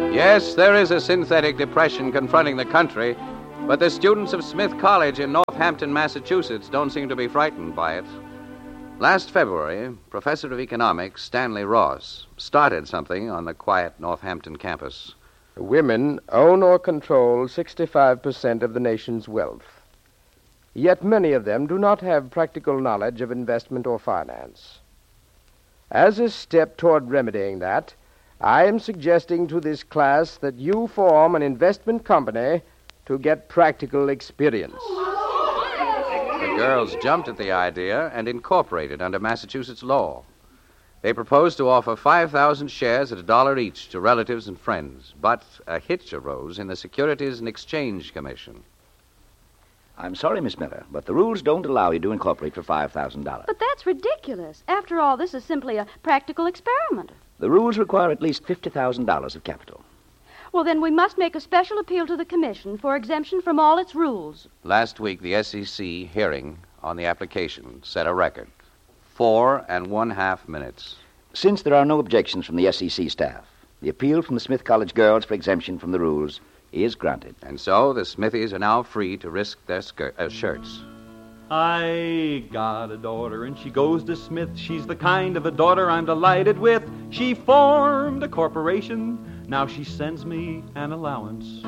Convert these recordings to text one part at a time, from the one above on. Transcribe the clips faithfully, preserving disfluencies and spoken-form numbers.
Yes, there is a synthetic depression confronting the country, but the students of Smith College in Northampton, Massachusetts don't seem to be frightened by it. Last February, Professor of Economics Stanley Ross started something on the quiet Northampton campus. Women own or control sixty-five percent of the nation's wealth. Yet many of them do not have practical knowledge of investment or finance. As a step toward remedying that, I am suggesting to this class that you form an investment company to get practical experience. The girls jumped at the idea and incorporated under Massachusetts law. They proposed to offer five thousand shares at a dollar each to relatives and friends, but a hitch arose in the Securities and Exchange Commission. I'm sorry, Miss Miller, but the rules don't allow you to incorporate for five thousand dollars. But that's ridiculous. After all, this is simply a practical experiment. The rules require at least fifty thousand dollars of capital. Well, then we must make a special appeal to the Commission for exemption from all its rules. Last week, the S E C hearing on the application set a record. Four and one-half minutes. Since there are no objections from the S E C staff, the appeal from the Smith College girls for exemption from the rules is granted. And so the Smithies are now free to risk their skir- uh, shirts. I got a daughter and she goes to Smith. She's the kind of a daughter I'm delighted with. She formed a corporation. Now she sends me an allowance.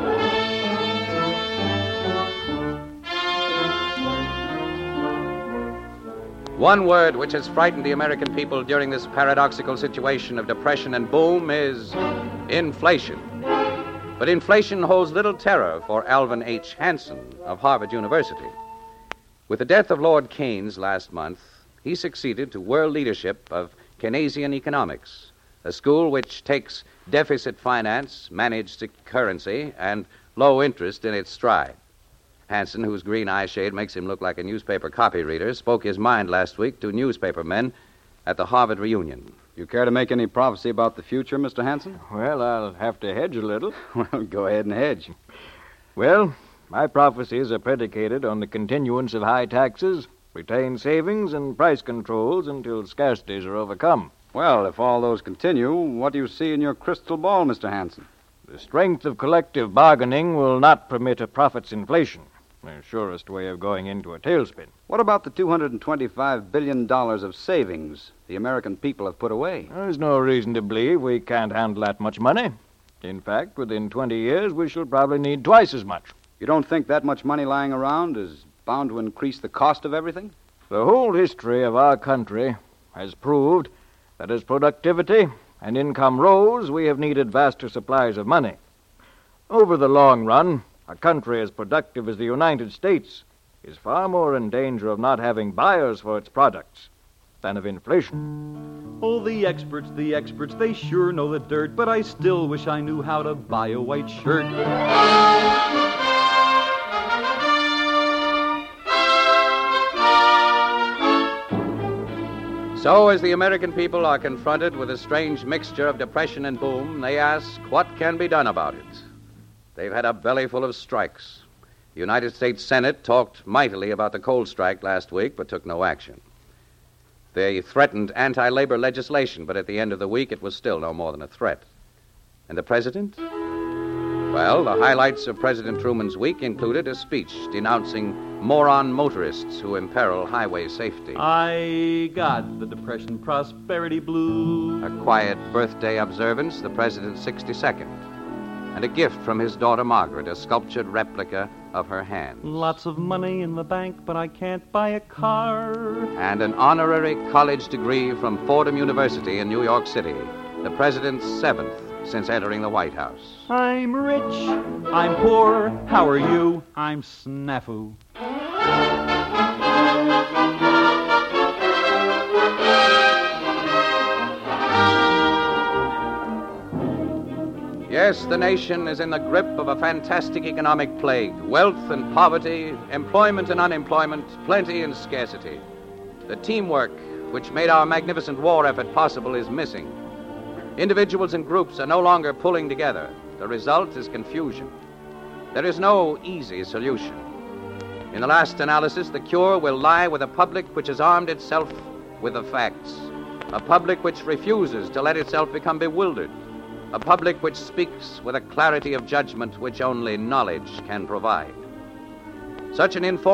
One word which has frightened the American people during this paradoxical situation of depression and boom is inflation. But inflation holds little terror for Alvin H. Hansen of Harvard University. With the death of Lord Keynes last month, he succeeded to world leadership of Keynesian economics, a school which takes deficit finance, managed currency, and low interest in its stride. Hansen, whose green eye shade makes him look like a newspaper copy reader, spoke his mind last week to newspaper men at the Harvard reunion. You care to make any prophecy about the future, Mister Hansen? Well, I'll have to hedge a little. Well, go ahead and hedge. Well, my prophecies are predicated on the continuance of high taxes, retained savings, and price controls until scarcities are overcome. Well, if all those continue, what do you see in your crystal ball, Mister Hansen? The strength of collective bargaining will not permit a profits inflation, the surest way of going into a tailspin. What about the two hundred twenty-five billion dollars of savings the American people have put away? There's no reason to believe we can't handle that much money. In fact, within twenty years, we shall probably need twice as much. You don't think that much money lying around is bound to increase the cost of everything? The whole history of our country has proved that as productivity and income rose, we have needed vaster supplies of money. Over the long run, a country as productive as the United States is far more in danger of not having buyers for its products than of inflation. Oh, the experts, the experts, they sure know the dirt, but I still wish I knew how to buy a white shirt. So, as the American people are confronted with a strange mixture of depression and boom, they ask what can be done about it. They've had a bellyful of strikes. The United States Senate talked mightily about the coal strike last week, but took no action. They threatened anti-labor legislation, but at the end of the week, it was still no more than a threat. And the president? Well, the highlights of President Truman's week included a speech denouncing moron motorists who imperil highway safety. I got the Depression Prosperity Blues. A quiet birthday observance, the president's sixty-second. And a gift from his daughter Margaret, a sculptured replica of her hand. Lots of money in the bank, but I can't buy a car. And an honorary college degree from Fordham University in New York City, the president's seventh since entering the White House. I'm rich, I'm poor, how are you? I'm snafu. Yes, the nation is in the grip of a fantastic economic plague. Wealth and poverty, employment and unemployment, plenty and scarcity. The teamwork which made our magnificent war effort possible is missing. Individuals and groups are no longer pulling together. The result is confusion. There is no easy solution. In the last analysis, the cure will lie with a public which has armed itself with the facts, a public which refuses to let itself become bewildered, a public which speaks with a clarity of judgment which only knowledge can provide. Such an informed